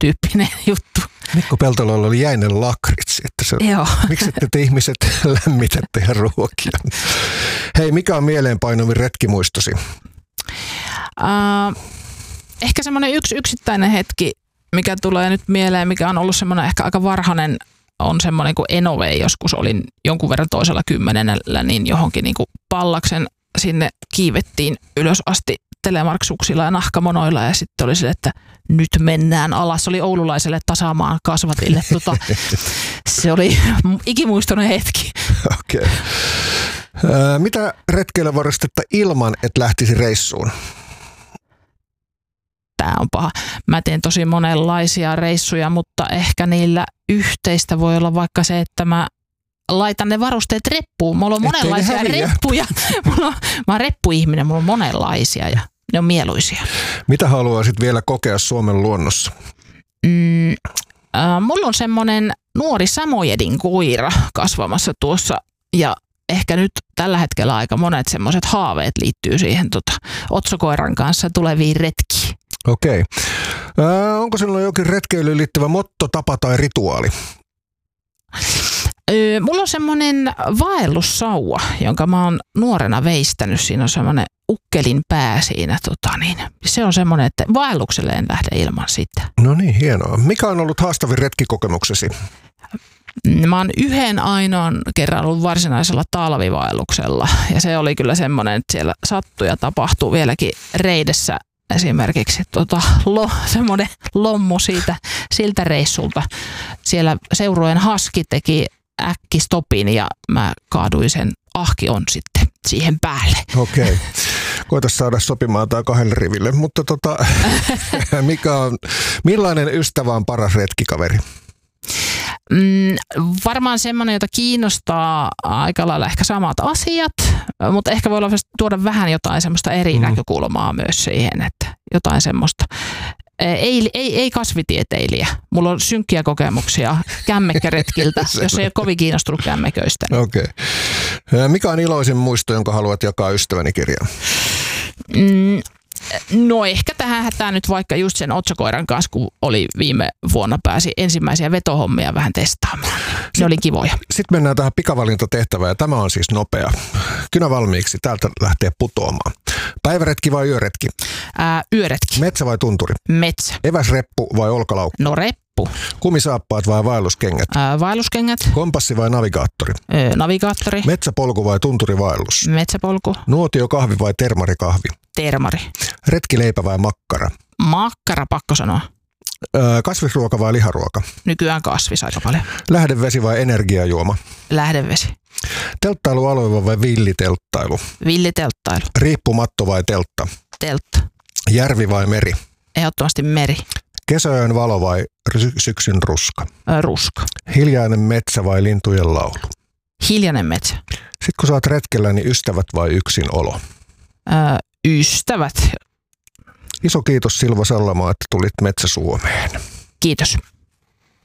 tyyppinen juttu. Mikko Peltololla oli jäinen lakritsi, että miksi te ihmiset lämmitätte ja ruokia? Hei, mikä on mieleenpainuvin retkimuistosi? Ehkä semmoinen yksittäinen hetki, mikä tulee nyt mieleen, mikä on ollut semmoinen ehkä aika varhainen, on semmoinen kuin Enove, joskus olin jonkun verran toisella 10, niin johonkin niin kuin Pallaksen sinne kiivettiin ylös asti telemarksuksilla ja nahkamonoilla ja sitten oli sille, että nyt mennään alas. Se oli oululaiselle tasaamaan kasvatille. Se oli ikimuistoinen hetki. Okei. Mitä retkeillä varustetta ilman, että lähtisi reissuun? Tämä on paha. Mä teen tosi monenlaisia reissuja, mutta ehkä niillä yhteistä voi olla vaikka se, että mä laitan ne varusteet reppuun. Mulla on monenlaisia reppuja. Mä oon reppuihminen, mulla on monenlaisia ja ne on mieluisia. Mitä haluaisit vielä kokea Suomen luonnossa? Mulla on semmoinen nuori samojedin koira kasvamassa tuossa ja ehkä nyt tällä hetkellä aika monet semmoiset haaveet liittyy siihen otsokoiran kanssa tuleviin retkiin. Okei. Onko sinulla jokin retkeilyyn liittyvä motto, tapa tai rituaali? Mulla on semmoinen vaellussauva, jonka mä oon nuorena veistänyt. Siinä on semmoinen ukkelin pää siinä. Se on semmoinen, että vaellukselle en lähde ilman sitä. No niin, hienoa. Mikä on ollut haastavin retkikokemuksesi? Mä oon yhden ainoan kerran ollut varsinaisella talvivaelluksella. Ja se oli kyllä semmoinen, että siellä sattui ja tapahtui vieläkin reidessä. Esimerkiksi semmoinen lommu siltä reissulta. Siellä seurueen haski teki äkkistopin ja mä kaaduin sen ahkion sitten siihen päälle. Okei. Koita saada sopimaan tai 2 riville, mutta millainen ystävä on paras retkikaveri? Varmaan semmoinen, jota kiinnostaa aika lailla ehkä samat asiat, mutta ehkä voi olla tuoda vähän jotain semmoista eri näkökulmaa myös siihen, että jotain semmoista. Ei kasvitieteilijä. Mulla on synkkiä kokemuksia kämmekkäretkiltä, jos ei ole kovin kiinnostunut kämmeköistä. Okei. Mikä on iloisin muisto, jonka haluat jakaa ystäväni kirjaan? No ehkä tähän hätään nyt vaikka just sen otsokoiran kanssa, kun oli viime vuonna pääsi ensimmäisiä vetohommia vähän testaamaan. Ne oli kivoja. Sitten mennään tähän pikavalintatehtävään ja tämä on siis nopea. Kynä valmiiksi, täältä lähtee putoamaan. Päiväretki vai yöretki? Yöretki. Metsä vai tunturi? Metsä. Eväsreppu vai olkalaukku? No reppu. Kumisaappaat vai vaelluskengät? Vaelluskengät. Kompassi vai navigaattori? Navigaattori. Metsäpolku vai tunturivaellus? Metsäpolku. Nuotiokahvi vai termarikahvi? Termari. Retkileipä vai makkara? Makkara, pakko sanoa. Kasvisruoka vai liharuoka? Nykyään kasvis aika paljon. Lähdevesi vai energiajuoma? Lähdevesi. Telttailualue vai villitelttailu? Villitelttailu. Riippumatto vai teltta? Teltta. Järvi vai meri? Ehdottomasti meri. Kesäyön valo vai syksyn ruska? Ruska. Hiljainen metsä vai lintujen laulu? Hiljainen metsä. Sitten kun sä oot retkellä, niin ystävät vai yksin olo? Ystävät. Iso kiitos Silva Sallamaa, että tulit Metsä Suomeen. Kiitos.